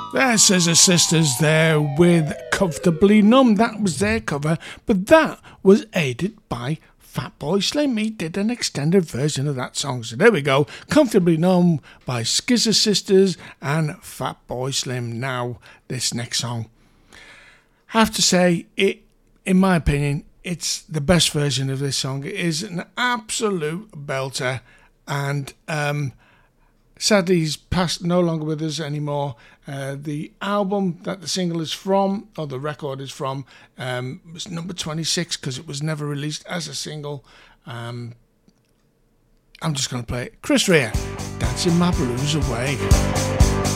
There, Scissor Sisters there with Comfortably Numb. That was their cover, but that was aided by Fatboy Slim. He did an extended version of that song. So there we go. Comfortably Numb by Scissor Sisters and Fatboy Slim. Now, this next song. I have to say, in my opinion, it's the best version of this song. It is an absolute belter, and sadly he's passed, no longer with us anymore. The album that the single is from, or the record is from, was number 26 because it was never released as a single. I'm just going to play it. Chris Rea, Dancing My Blues Away.